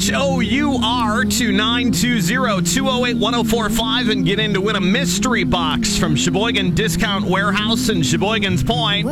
HOUR to 920-208-1045 and get in to win a mystery box from Sheboygan Discount Warehouse in Sheboygan's Point.